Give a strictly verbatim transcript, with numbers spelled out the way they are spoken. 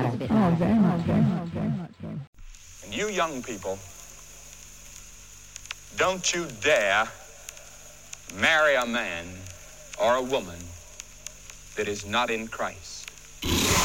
Oh, very much, very much, very much. And you young people, don't you dare marry a man or a woman that is not in Christ.